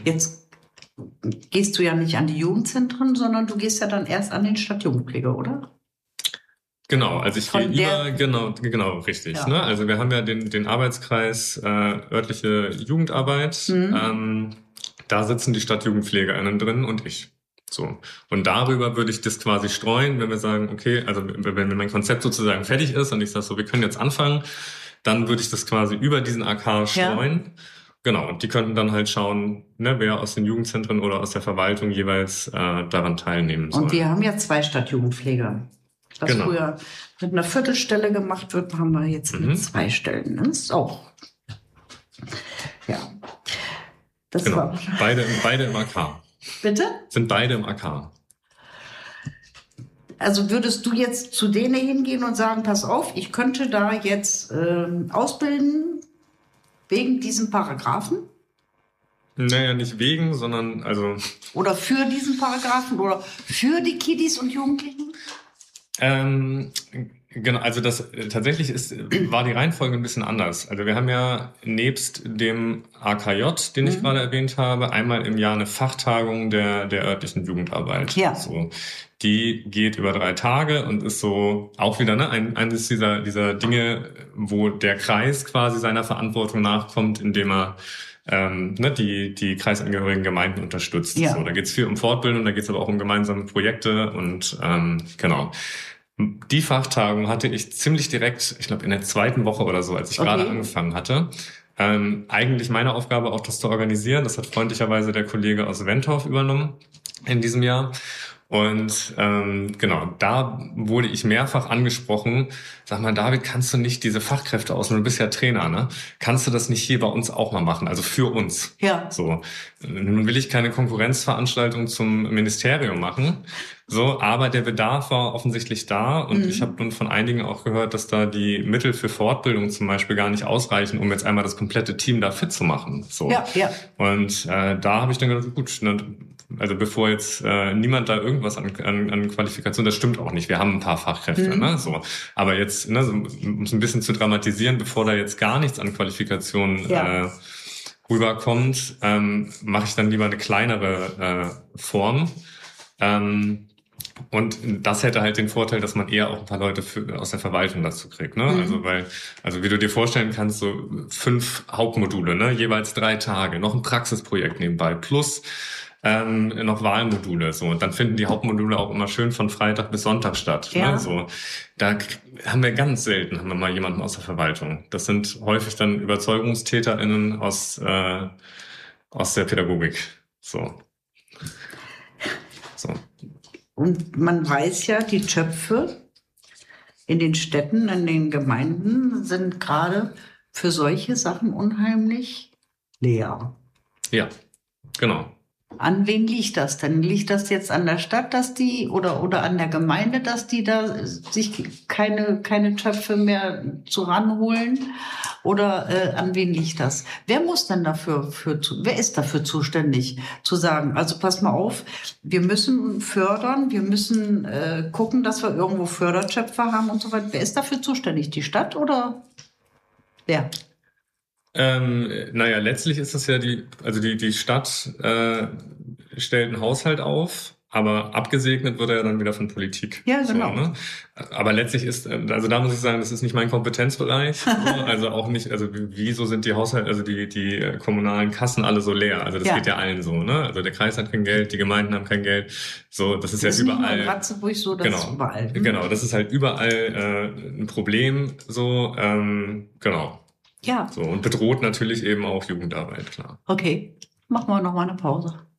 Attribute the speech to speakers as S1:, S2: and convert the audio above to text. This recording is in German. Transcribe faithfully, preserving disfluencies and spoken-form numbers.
S1: Jetzt gehst du ja nicht an die Jugendzentren, sondern du gehst ja dann erst an den Stadtjugendpflege, oder?
S2: Genau, also ich gehe über, genau, genau, richtig. Ja. Ne? Also wir haben ja den, den Arbeitskreis äh, örtliche Jugendarbeit. Mhm. Ähm, da sitzen die StadtjugendpflegerInnen drin und ich. So. Und darüber würde ich das quasi streuen, wenn wir sagen, okay, also wenn mein Konzept sozusagen fertig ist und ich sage so, wir können jetzt anfangen, dann würde ich das quasi über diesen A K streuen. Ja. Genau, und die könnten dann halt schauen, ne, wer aus den Jugendzentren oder aus der Verwaltung jeweils äh, daran teilnehmen soll.
S1: Und wir haben ja zwei Stadtjugendpfleger. Was genau. früher mit einer Viertelstelle gemacht wird, haben wir jetzt mhm. mit zwei Stellen. Das ist auch. Ja. Das
S2: genau.
S1: war
S2: Beide, beide im A K.
S1: Bitte?
S2: Sind beide im A K.
S1: Also würdest du jetzt zu denen hingehen und sagen, pass auf, ich könnte da jetzt ähm, ausbilden wegen diesem Paragraphen?
S2: Naja, nicht wegen, sondern also...
S1: Oder für diesen Paragraphen oder für die Kiddies und Jugendlichen?
S2: Ähm, genau, also das tatsächlich ist, war die Reihenfolge ein bisschen anders. Also wir haben ja nebst dem A K J, den ich mhm. gerade erwähnt habe, einmal im Jahr eine Fachtagung der, der örtlichen Jugendarbeit.
S1: Ja.
S2: So. Die geht über drei Tage und ist so auch wieder ne, ein, eines dieser, dieser Dinge, wo der Kreis quasi seiner Verantwortung nachkommt, indem er ähm, ne, die, die kreisangehörigen Gemeinden unterstützt.
S1: Ja.
S2: So, da geht es viel um Fortbildung, da geht es aber auch um gemeinsame Projekte und ähm, genau. Die Fachtagung hatte ich ziemlich direkt, ich glaube in der zweiten Woche oder so, als ich okay. gerade angefangen hatte. Ähm, eigentlich meine Aufgabe auch, das zu organisieren. Das hat freundlicherweise der Kollege aus Wentorf übernommen in diesem Jahr. Und ähm, genau, da wurde ich mehrfach angesprochen, sag mal, David, kannst du nicht diese Fachkräfte aus, du bist ja Trainer, ne? Kannst du das nicht hier bei uns auch mal machen, also für uns?
S1: Ja.
S2: So, nun will ich keine Konkurrenzveranstaltung zum Ministerium machen, so, aber der Bedarf war offensichtlich da und mhm. ich habe nun von einigen auch gehört, dass da die Mittel für Fortbildung zum Beispiel gar nicht ausreichen, um jetzt einmal das komplette Team da fit zu machen. So.
S1: Ja, ja.
S2: Und äh, da habe ich dann gedacht, gut, ne, also bevor jetzt äh, niemand da irgendwas an, an, an Qualifikation, das stimmt auch nicht. Wir haben ein paar Fachkräfte, mhm. ne? So. Aber jetzt, ne, so, um es ein bisschen zu dramatisieren, bevor da jetzt gar nichts an Qualifikationen ja. äh, rüberkommt, ähm, mache ich dann lieber eine kleinere äh, Form. Ähm, und das hätte halt den Vorteil, dass man eher auch ein paar Leute für, aus der Verwaltung dazu kriegt, ne? Mhm. Also weil, also wie du dir vorstellen kannst, so fünf Hauptmodule, ne? Jeweils drei Tage, noch ein Praxisprojekt nebenbei, plus ähm, noch Wahlmodule, so. Und dann finden die Hauptmodule auch immer schön von Freitag bis Sonntag statt,
S1: ja.
S2: ne? So. Da haben wir ganz selten, haben wir mal jemanden aus der Verwaltung. Das sind häufig dann ÜberzeugungstäterInnen aus, äh, aus der Pädagogik, so. So.
S1: Und man weiß ja, die Töpfe in den Städten, in den Gemeinden sind gerade für solche Sachen unheimlich leer.
S2: Ja, genau.
S1: An wen liegt das denn? Liegt das jetzt an der Stadt, dass die oder oder an der Gemeinde, dass die da sich keine keine Töpfe mehr zu ranholen? Oder äh, an wen liegt das? Wer muss denn dafür für wer ist dafür zuständig zu sagen? Also pass mal auf, wir müssen fördern, wir müssen äh, gucken, dass wir irgendwo Fördertöpfe haben und so weiter. Wer ist dafür zuständig? Die Stadt oder wer?
S2: Ähm, naja, letztlich ist es ja die, also die, die Stadt äh, stellt einen Haushalt auf, aber abgesegnet wird er ja dann wieder von Politik.
S1: Ja, genau.
S2: So, ne? Aber letztlich ist, also da muss ich sagen, das ist nicht mein Kompetenzbereich. So, also auch nicht, also wieso sind die Haushalte, also die, die kommunalen Kassen alle so leer? Also das ja. geht ja allen so, ne? Also der Kreis hat kein Geld, die Gemeinden haben kein Geld. So, das ist
S1: das
S2: ja
S1: ist
S2: überall.
S1: Nicht nur in Ratzeburg so, das
S2: genau,
S1: ist überall. Hm?
S2: Genau, das ist halt überall äh, ein Problem. So, ähm, genau.
S1: Ja.
S2: So, und bedroht natürlich eben auch Jugendarbeit, klar.
S1: Okay, machen wir noch mal eine Pause.